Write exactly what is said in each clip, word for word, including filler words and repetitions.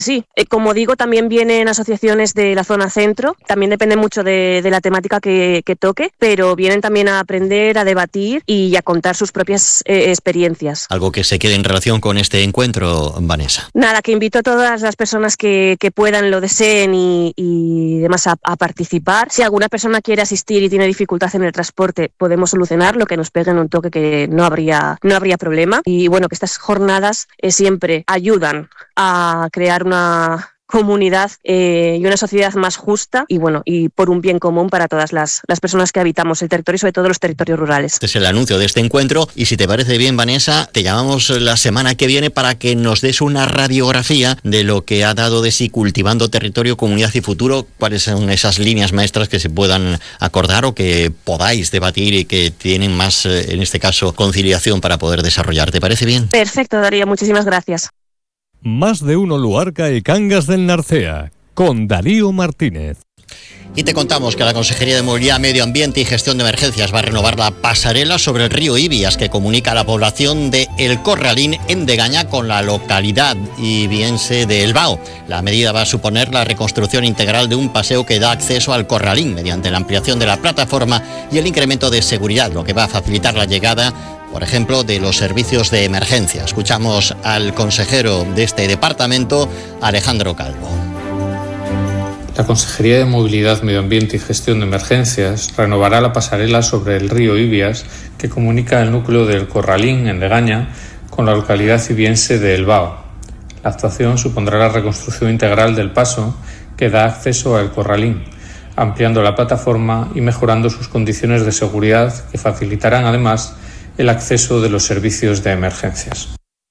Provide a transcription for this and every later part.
Sí, eh, como digo, también vienen asociaciones de la zona centro, también depende mucho de, de la temática que, que toque, pero vienen también a aprender, a debatir y a contar sus propias eh, experiencias. Algo que se quede en relación con este encuentro, Vanessa. Nada, que invito a todas las personas que, que puedan, lo deseen y, y demás a, a participar. Si alguna persona quiere asistir y tiene dificultad en el transporte, podemos solucionarlo, que nos peguen un toque, que no habría, no habría problema. Y bueno, que estas jornadas eh, siempre ayudan a crear una comunidad eh, y una sociedad más justa y bueno y por un bien común para todas las, las personas que habitamos el territorio y sobre todo los territorios rurales. Este es el anuncio de este encuentro y si te parece bien, Vanessa, te llamamos la semana que viene para que nos des una radiografía de lo que ha dado de sí Cultivando Territorio, Comunidad y Futuro, cuáles son esas líneas maestras que se puedan acordar o que podáis debatir y que tienen más, en este caso, conciliación para poder desarrollar. ¿Te parece bien? Perfecto, Darío, muchísimas gracias. Más de uno Luarca y Cangas del Narcea, con Darío Martínez. Y te contamos que la Consejería de Movilidad, Medio Ambiente y Gestión de Emergencias va a renovar la pasarela sobre el río Ibias que comunica a la población de El Corralín en Degaña con la localidad ibiense de El Bao. La medida va a suponer la reconstrucción integral de un paseo que da acceso al Corralín mediante la ampliación de la plataforma y el incremento de seguridad, lo que va a facilitar la llegada, por ejemplo, de los servicios de emergencia. Escuchamos al consejero de este departamento, Alejandro Calvo. La Consejería de Movilidad, Medio Ambiente y Gestión de Emergencias renovará la pasarela sobre el río Ibias que comunica el núcleo del Corralín, en Degaña, con la localidad ibiense de El Bao. La actuación supondrá la reconstrucción integral del paso que da acceso al Corralín, ampliando la plataforma y mejorando sus condiciones de seguridad que facilitarán además el acceso de los servicios de emergencias.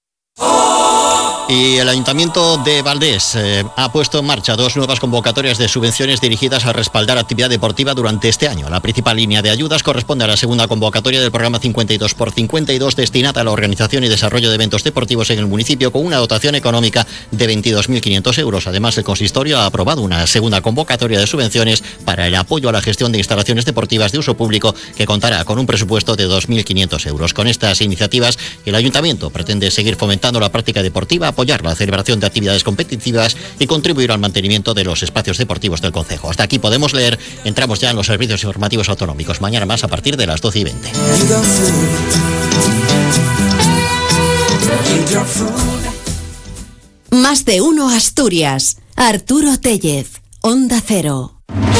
Y el Ayuntamiento de Valdés eh, ha puesto en marcha dos nuevas convocatorias de subvenciones dirigidas a respaldar actividad deportiva durante este año. La principal línea de ayudas corresponde a la segunda convocatoria del programa cincuenta y dos por cincuenta y dos destinada a la organización y desarrollo de eventos deportivos en el municipio con una dotación económica de veintidós mil quinientos euros. Además, el consistorio ha aprobado una segunda convocatoria de subvenciones para el apoyo a la gestión de instalaciones deportivas de uso público que contará con un presupuesto de dos mil quinientos euros. Con estas iniciativas, el Ayuntamiento pretende seguir fomentando la práctica deportiva, apoyar la celebración de actividades competitivas y contribuir al mantenimiento de los espacios deportivos del concejo. Hasta aquí podemos leer. Entramos ya en los servicios informativos autonómicos. Mañana más a partir de las doce y veinte. Más de uno Asturias. Arturo Tellez, Onda Cero.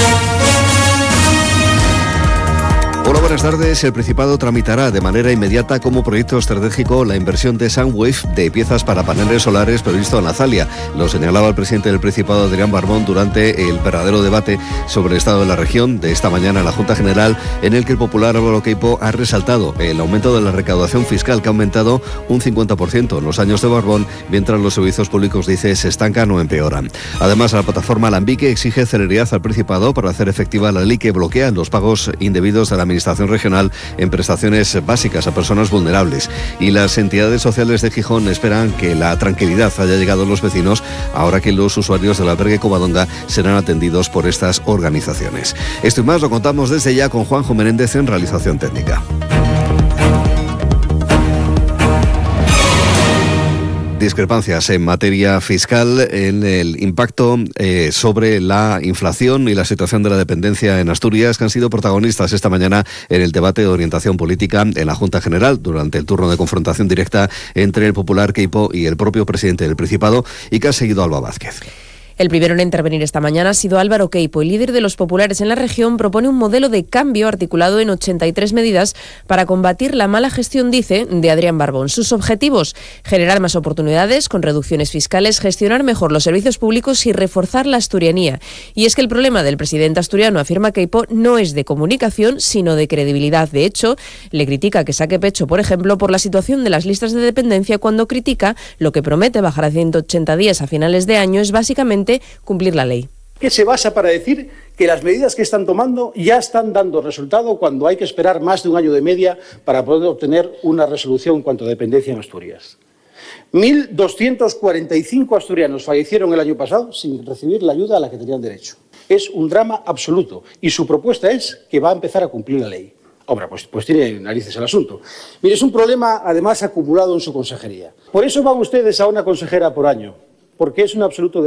Hola, buenas tardes. El Principado tramitará de manera inmediata como proyecto estratégico la inversión de Sunwave de piezas para paneles solares previsto en la Zalia. Lo señalaba el presidente del Principado, Adrián Barbón, durante el verdadero debate sobre el estado de la región de esta mañana en la Junta General, en el que el popular Álvaro Queipo ha resaltado el aumento de la recaudación fiscal, que ha aumentado un cincuenta por ciento en los años de Barbón, mientras los servicios públicos, dice, se estancan o empeoran. Además, la plataforma Alambique exige celeridad al Principado para hacer efectiva la ley que bloquea los pagos indebidos de la Administración regional en prestaciones básicas a personas vulnerables. Y las entidades sociales de Gijón esperan que la tranquilidad haya llegado a los vecinos ahora que los usuarios del albergue Covadonga serán atendidos por estas organizaciones. Esto y más lo contamos desde ya con Juanjo Menéndez en realización técnica. Discrepancias en materia fiscal, en el impacto eh, sobre la inflación y la situación de la dependencia en Asturias, que han sido protagonistas esta mañana en el debate de orientación política en la Junta General durante el turno de confrontación directa entre el popular Queipo y el propio presidente del Principado, y que ha seguido Alba Vázquez. El primero en intervenir esta mañana ha sido Álvaro Queipo. El líder de los populares en la región propone un modelo de cambio articulado en ochenta y tres medidas para combatir la mala gestión, dice, de Adrián Barbón. Sus objetivos: generar más oportunidades con reducciones fiscales, gestionar mejor los servicios públicos y reforzar la asturianía. Y es que el problema del presidente asturiano, afirma Queipo, no es de comunicación, sino de credibilidad. De hecho, le critica que saque pecho, por ejemplo, por la situación de las listas de dependencia, cuando critica lo que promete bajar a ciento ochenta días a finales de año es básicamente cumplir la ley. ¿Qué se basa para decir que las medidas que están tomando ya están dando resultado cuando hay que esperar más de un año de media para poder obtener una resolución en cuanto a dependencia en Asturias? mil doscientos cuarenta y cinco asturianos fallecieron el año pasado sin recibir la ayuda a la que tenían derecho. Es un drama absoluto y su propuesta es que va a empezar a cumplir la ley. Hombre, pues, pues tiene narices el asunto. Mire, es un problema además acumulado en su consejería. Por eso van ustedes a una consejera por año, porque es un absoluto